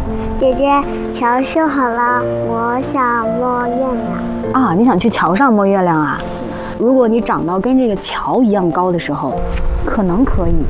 姐姐，桥修好了，我想摸月亮。 啊，你想去桥上摸月亮啊？如果你长到跟这个桥一样高的时候，可能可以。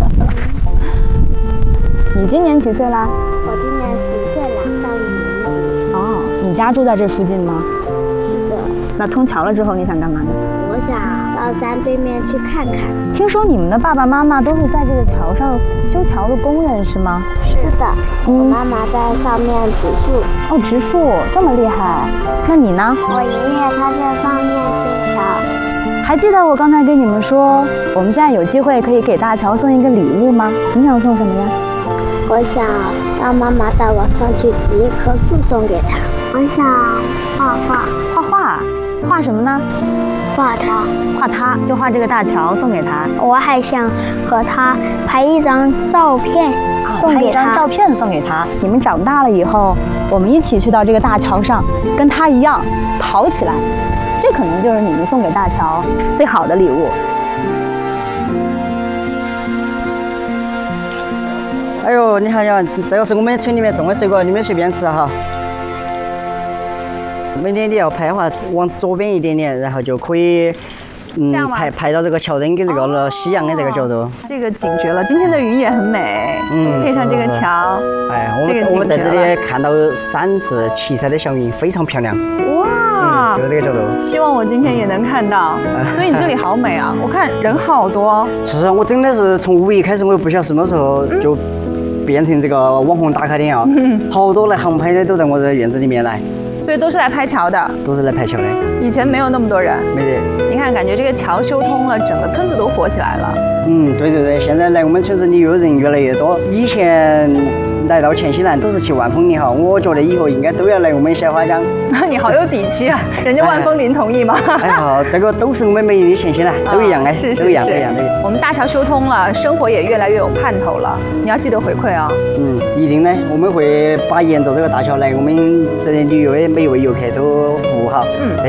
你今年几岁啦？ 我今年10岁了，上1年级。 哦，你家住在这附近吗？ 是的。 那通桥了之后，你想干嘛呢？ 我想到山对面去看看。 听说你们的爸爸妈妈都是在这个桥上修桥的工人是吗？ 是的，我妈妈在上面植树。 哦，植树这么厉害。那你呢？ 我爷爷他在上面修桥。 还记得我刚才跟你们说，我们现在有机会可以给大乔送一个礼物吗？你想送什么呀？ 我想让妈妈带我上去植一棵树送给她。我想画画。 画画？画什么呢？ 画它。 画它，就画这个大桥送给他。 我还想和他拍一张照片送给他。 拍一张照片送给他。你们长大了以后，我们一起去到这个大桥上，跟他一样跑起来。这可能就是你们送给大乔最好的礼物。 哎呦，你看呀，这个是我们村里面种的水果，你们随便吃哈。每天你要拍的话，往左边一点点，然后就可以，拍到这个桥墩跟这个夕阳的这个角度。 这个景绝了，今天的云也很美，配上这个桥， 哎，我们在这里看到3次七彩的小云，非常漂亮。 哇， 就这个角度。 希望我今天也能看到。所以你这里好美啊，我看人好多。 是，我真的是从5月开始，我也不晓得什么时候就变成这个网红打卡点啊，好多来航拍的都在我这院子里面来。 所以都是来拍桥的， 都是来拍桥的。 以前没有那么多人， 没得。 你看，感觉这个桥修通了，整个村子都火起来了。 对对对，现在来我们村子旅游人越来越多。以前来到黔西南都是去万丰的哈，我觉得以后应该都要来我们小花江。 你好有底气啊！人家万丰林同意吗？ 哎呀，这个都是我们美丽的黔西南，都一样的，都一样。 我们大桥修通了，生活也越来越有盼头了。你要记得回馈啊。 一定的，我们会把沿着这个大桥来我们这里旅游的每一位游客都服务好。